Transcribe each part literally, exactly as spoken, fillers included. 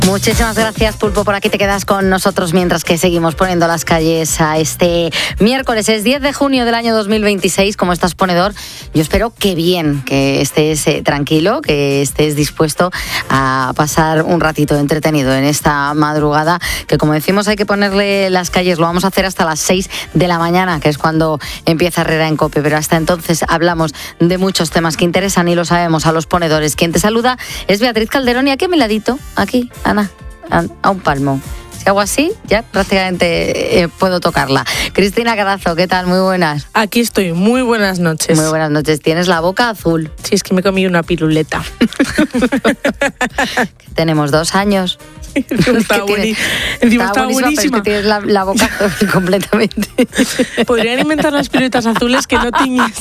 Muchísimas gracias, Pulpo. Por aquí te quedas con nosotros mientras que seguimos poniendo las calles a este miércoles. Es diez de junio del año dos mil veintiséis. ¿Cómo estás, ponedor? Yo espero que bien, que estés eh, tranquilo, que estés dispuesto a pasar un ratito entretenido en esta madrugada, que como decimos hay que ponerle las calles. Lo vamos a hacer hasta las seis de la mañana, que es cuando empieza Herrera en COPE. Pero hasta entonces hablamos de muchos temas que interesan y lo sabemos a los ponedores. Quien te saluda es Beatriz Calderón y aquí a mi ladito, aquí, Ana, a un palmo. Si hago así, ya prácticamente eh, puedo tocarla. Cristina Carazo, ¿qué tal? Muy buenas. Aquí estoy, muy buenas noches. Muy buenas noches. Tienes la boca azul. Sí, es que me comí una piruleta. Tenemos dos años. Está, buení, está, está buenísima, pero es que tienes la, la boca azul completamente. Podrían inventar las piruetas azules que no tiñes.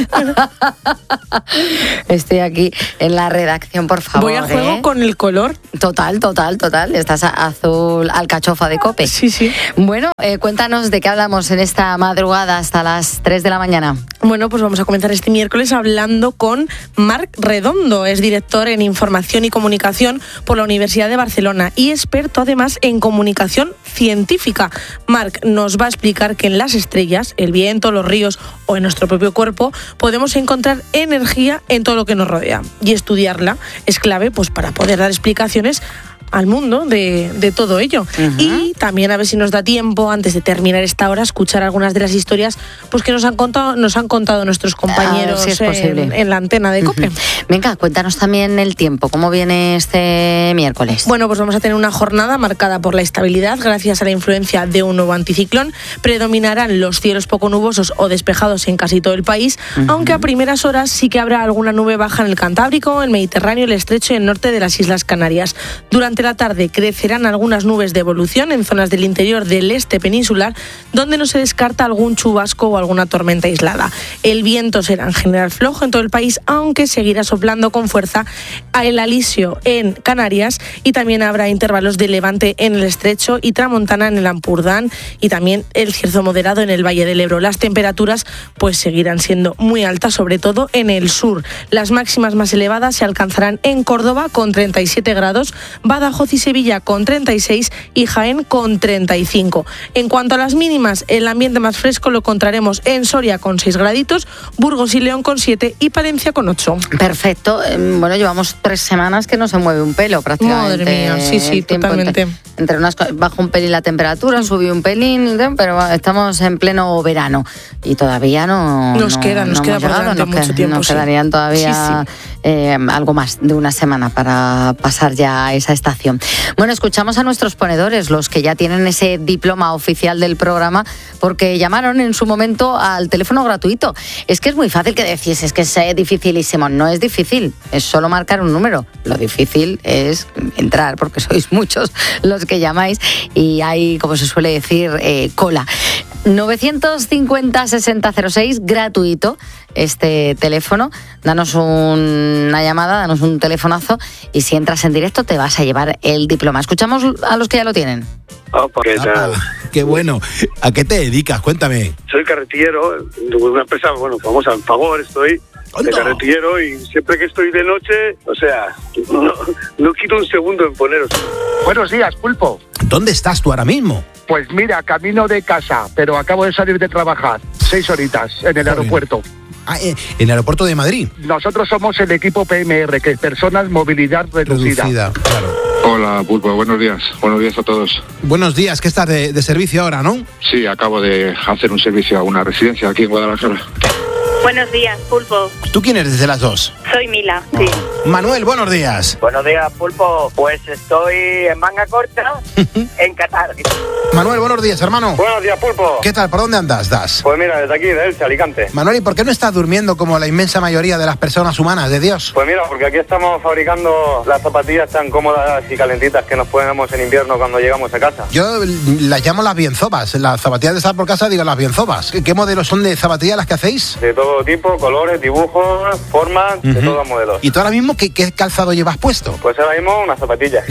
Estoy aquí en la redacción, por favor. Voy a juego ¿eh? con el color. Total, total, total. Estás azul alcachofa de COPE. Sí, sí. Bueno, eh, cuéntanos de qué hablamos en esta madrugada hasta las tres de la mañana. Bueno, pues vamos a comenzar este miércoles hablando con Marc Redondo. Es director en Información y Comunicación por la Universidad de Barcelona y experto además en comunicación científica. Marc nos va a explicar que en las estrellas, el viento, los ríos o en nuestro propio cuerpo podemos encontrar energía en todo lo que nos rodea. Y estudiarla es clave pues, para poder dar explicaciones al mundo de, de todo ello. Uh-huh. Y también a ver si nos da tiempo, antes de terminar esta hora, escuchar algunas de las historias pues, que nos han contado, nos han contado nuestros compañeros uh, si es posible. En, en la antena de COPE. Uh-huh. Venga, cuéntanos también el tiempo, ¿cómo viene este miércoles? Bueno, pues vamos a tener una jornada marcada por la estabilidad gracias a la influencia de un nuevo anticiclón. Predominarán los cielos poco nubosos o despejados en casi todo el país, uh-huh. aunque a primeras horas sí que habrá alguna nube baja en el Cantábrico, el Mediterráneo, el Estrecho y el norte de las Islas Canarias. Durante la tarde crecerán algunas nubes de evolución en zonas del interior del este peninsular, donde no se descarta algún chubasco o alguna tormenta aislada. El viento será en general flojo en todo el país, aunque seguirá soplando con fuerza a el alisio en Canarias y también habrá intervalos de levante en el Estrecho y tramontana en el Ampurdán y también el cierzo moderado en el Valle del Ebro. Las temperaturas pues seguirán siendo muy altas, sobre todo en el sur. Las máximas más elevadas se alcanzarán en Córdoba con treinta y siete grados, Badajoz y Sevilla con treinta y seis y Jaén con treinta y cinco. En cuanto a las mínimas, el ambiente más fresco lo encontraremos en Soria con seis graditos, Burgos y León con siete y Palencia con ocho. Perfecto. Bueno, llevamos tres semanas que no se mueve un pelo prácticamente. Madre mía, sí, sí, totalmente. Entre, entre unas, bajó un pelín la temperatura, subió un pelín, pero estamos en pleno verano y todavía no Nos no, queda, nos no queda por delante nos mucho queda, tiempo. Nos sí. quedarían todavía sí, sí. Eh, algo más de una semana para pasar ya a esa estación. Bueno, escuchamos a nuestros ponedores, los que ya tienen ese diploma oficial del programa, porque llamaron en su momento al teléfono gratuito. Es que es muy fácil que decís, es que es dificilísimo. No es difícil, es solo marcar un número. Lo difícil es entrar, porque sois muchos los que llamáis y hay, como se suele decir, eh, cola. novecientos cincuenta sesenta cero seis, gratuito este teléfono. Danos un, una llamada, danos un telefonazo y si entras en directo te vas a llevar el diploma. Escuchamos a los que ya lo tienen. Oh, ¿qué tal? Ah, qué bueno. ¿A qué te dedicas? Cuéntame. Soy carretillero de una empresa, bueno, famosa en Fagor, estoy de carretillero y siempre que estoy de noche, o sea, no, no quito un segundo en poneros. Buenos días, Pulpo. ¿Dónde estás tú ahora mismo? Pues mira, camino de casa, pero acabo de salir de trabajar. Seis horitas en el aeropuerto. Ah, eh, ¿en el aeropuerto de Madrid? Nosotros somos el equipo P M R, que es Personas Movilidad Reducida. Reducida, claro. Hola, Pulpo, buenos días. Buenos días a todos. Buenos días, ¿qué estás de, de servicio ahora, no? Sí, acabo de hacer un servicio a una residencia aquí en Guadalajara. Buenos días, Pulpo. ¿Tú quién eres de las dos? Soy Mila, sí. Manuel, buenos días. Buenos días, Pulpo. Pues estoy en manga corta en Qatar. Manuel, buenos días, hermano. Buenos días, Pulpo. ¿Qué tal? ¿Por dónde andas, Das? Pues mira, desde aquí, de Elche, Alicante. Manuel, ¿y por qué no estás durmiendo como la inmensa mayoría de las personas humanas de Dios? Pues mira, porque aquí estamos fabricando las zapatillas tan cómodas y calentitas que nos ponemos en invierno cuando llegamos a casa. Yo las llamo las bienzobas. Las zapatillas de estar por casa digo las bienzobas. ¿Qué modelos son de zapatillas las que hacéis? De todo tipo, colores, dibujos, formas, uh-huh. de todos los modelos. ¿Y tú ahora mismo qué, qué calzado llevas puesto? Pues ahora mismo unas zapatillas.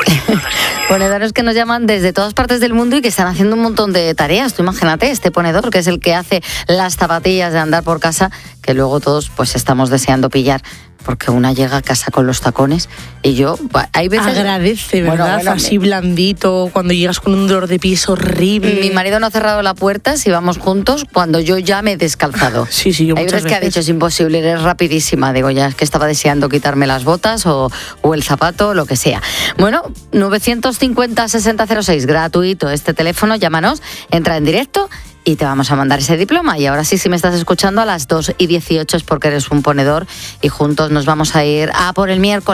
Ponedores que nos llaman desde todas partes del mundo y que están haciendo un montón de tareas. Tú imagínate, este ponedor que es el que hace las zapatillas de andar por casa, que luego todos pues estamos deseando pillar. porque una llega a casa con los tacones y yo, hay veces... Agradece, ¿verdad? Bueno, bueno, así blandito, cuando llegas con un dolor de pies horrible. Mi marido no ha cerrado la puerta si vamos juntos cuando yo ya me he descalzado. Sí, sí, yo hay muchas veces que ha veces. dicho, es imposible, eres rapidísima. Digo, ya es que estaba deseando quitarme las botas o, o el zapato, lo que sea. Bueno, novecientos cincuenta, sesenta cero seis, gratuito este teléfono, llámanos, entra en directo y te vamos a mandar ese diploma. Y ahora sí, si me estás escuchando a las dos y dieciocho es porque eres un ponedor y juntos nos vamos a ir a por el miércoles.